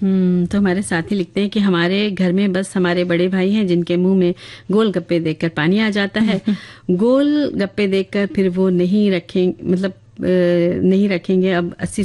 तो हमारे साथी लिखते हैं कि हमारे घर में बस हमारे बड़े भाई हैं जिनके मुंह में गोलगप्पे देखकर पानी आ जाता है। गोलगप्पे देखकर फिर वो नहीं रखेंगे, मतलब नहीं रखेंगे। अब 80